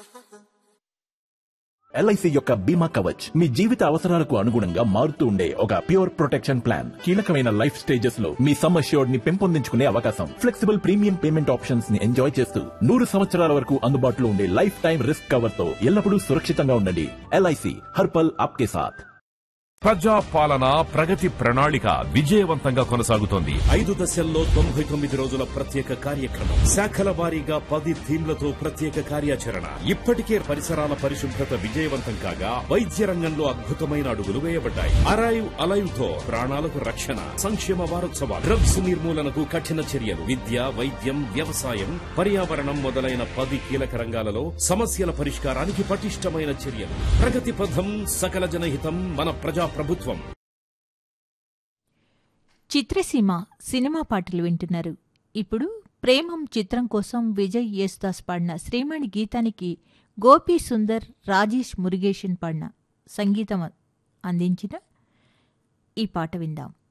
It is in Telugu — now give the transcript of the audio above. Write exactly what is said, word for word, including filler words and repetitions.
ఎల్ఐసి యొక్క బీమా కవచ్ మీ జీవిత అవసరాలకు అనుగుణంగా మారుతూ ఉండే ఒక ప్యూర్ ప్రొటెక్షన్ ప్లాన్. కీలకమైన లైఫ్ స్టేజెస్ లో మీ సమ్ అష్యూర్డ్ ని పెంపొందించుకునే అవకాశం, ఫ్లెక్సిబుల్ ప్రీమియం పేమెంట్ ఆప్షన్స్ ని ఎంజాయ్ చేస్తూ నూరు సంవత్సరాల వరకు అందుబాటులో ఉండే లైఫ్ టైం రిస్క్ కవర్ తో ఎల్లప్పుడూ సురక్షితంగా ఉండండి. ఎల్ఐసి హర్పల్ ఆప్కే సాథ్. ప్రజా పాలన ప్రగతి ప్రణాళిక విజయవంతంగా కొనసాగుతోంది. ఐదు దశల్లో తొంభై తొమ్మిది రోజుల ప్రత్యేక కార్యక్రమం, శాఖల వారీగా పది థీమ్లతో ప్రత్యేక కార్యాచరణ. ఇప్పటికే పరిసరాల పరిశుభ్రత విజయవంతం కాగా వైద్య రంగంలో అద్భుతమైన అడుగులు వేయబడ్డాయి. అరైవ్ అలైవ్ తో ప్రాణాలకు రక్షణ. సంక్షేమ వారోత్సవాలు, డ్రగ్స్ నిర్మూలనకు కఠిన చర్యలు, విద్య, వైద్యం, వ్యవసాయం, పర్యావరణం మొదలైన పది కీలక రంగాలలో సమస్యల పరిష్కారానికి పటిష్టమైన చర్యలు. ప్రగతి పథం, సకల జనహితం, మన ప్రజా ప్రభుత్వం. చిత్రసీమ సినిమా పాటలు వింటున్నారు. ఇప్పుడు ప్రేమం చిత్రం కోసం విజయ్ యేసుదాస్ పాడిన శ్రీమణి గీతానికి గోపీ సుందర్, రాజేష్ మురుగేషన్ పాడిన సంగీతం అందించిన ఈ పాట విందాం.